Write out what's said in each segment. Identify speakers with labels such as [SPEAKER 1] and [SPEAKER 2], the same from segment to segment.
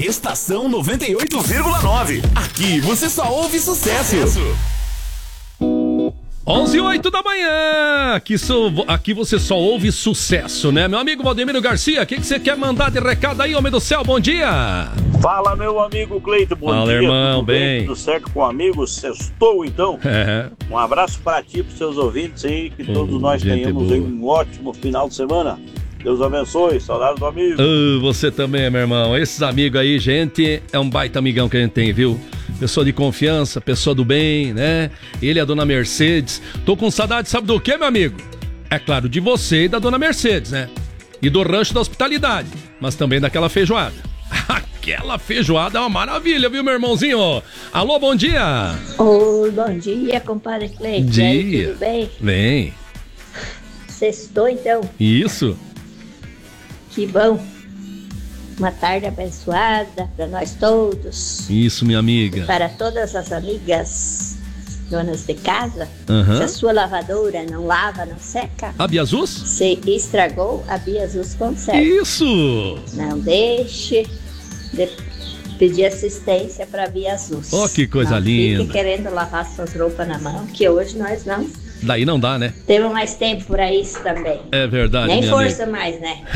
[SPEAKER 1] Estação 98,9. Aqui você só ouve sucesso.
[SPEAKER 2] 11h08 da manhã. Aqui você só ouve sucesso, né? Meu amigo Valdemiro Garcia, o que você quer mandar de recado aí, homem do céu? Bom dia.
[SPEAKER 3] Fala, meu amigo Cleito, bom
[SPEAKER 2] Fala,
[SPEAKER 3] dia.
[SPEAKER 2] irmão,
[SPEAKER 3] tudo
[SPEAKER 2] bem?
[SPEAKER 3] Tudo certo com amigos? Sextou, então? Um abraço para ti, para seus ouvintes aí, que todos nós tenhamos um ótimo final de semana. Deus abençoe, saudades do amigo.
[SPEAKER 2] Você também, meu irmão. Esses amigos aí, gente, é um baita amigão que a gente tem, viu? Pessoa de confiança, pessoa do bem, né? Ele é a dona Mercedes. Tô com saudade, sabe do que, meu amigo? É claro, de você e da dona Mercedes, né? E do rancho da hospitalidade, mas também daquela feijoada. Aquela feijoada é uma maravilha, viu, meu irmãozinho? Alô, bom dia!
[SPEAKER 4] Oi, bom dia, compadre Cleito.
[SPEAKER 2] Dia.
[SPEAKER 4] Aí, tudo bem?
[SPEAKER 2] Bem.
[SPEAKER 4] Sextou, então?
[SPEAKER 2] Isso.
[SPEAKER 4] Que bom. Uma tarde abençoada para nós todos.
[SPEAKER 2] Isso, minha amiga.
[SPEAKER 4] Para todas as amigas donas de casa.
[SPEAKER 2] Uhum.
[SPEAKER 4] Se a sua lavadora não lava, não seca.
[SPEAKER 2] A Biazus?
[SPEAKER 4] Se estragou, a Biazus conserta.
[SPEAKER 2] Isso!
[SPEAKER 4] Não deixe de pedir assistência para a Biazus.
[SPEAKER 2] Oh, que coisa
[SPEAKER 4] não
[SPEAKER 2] linda.
[SPEAKER 4] Fique querendo lavar suas roupas na mão, que hoje nós não.
[SPEAKER 2] Daí não dá, né?
[SPEAKER 4] Temos mais tempo para isso também.
[SPEAKER 2] É verdade,
[SPEAKER 4] nem
[SPEAKER 2] minha
[SPEAKER 4] força
[SPEAKER 2] amiga.
[SPEAKER 4] mais, né?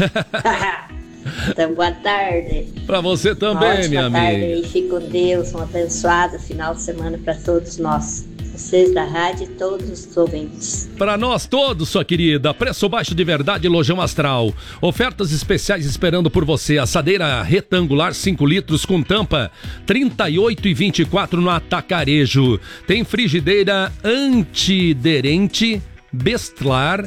[SPEAKER 4] Então, boa tarde.
[SPEAKER 2] Pra você também, minha amiga.
[SPEAKER 4] Boa tarde e fique com Deus. Um abençoado final de semana para todos nós. Vocês da rádio e todos os ouvintes.
[SPEAKER 2] Para nós todos, sua querida. Preço baixo de verdade, Lojão Astral. Ofertas especiais esperando por você. Assadeira retangular 5 litros com tampa, R$ 38,24 no Atacarejo. Tem frigideira antiderente Bestlar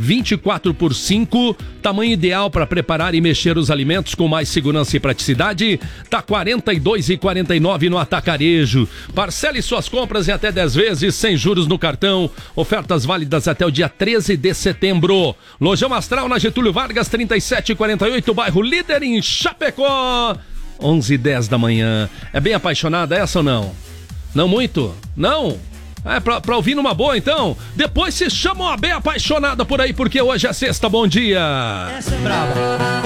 [SPEAKER 2] 24x5, tamanho ideal para preparar e mexer os alimentos com mais segurança e praticidade. Tá R$ 42,49 no Atacarejo. Parcele suas compras em até 10 vezes sem juros no cartão. Ofertas válidas até o dia 13 de setembro. Lojão Astral na Getúlio Vargas 3748, bairro Líder em Chapecó. 11h10 da manhã. É bem apaixonada essa ou não? Não muito? Não? É pra ouvir numa boa, então? Depois se chama uma bem apaixonada por aí, porque hoje é sexta. Bom dia!
[SPEAKER 5] Essa é brava.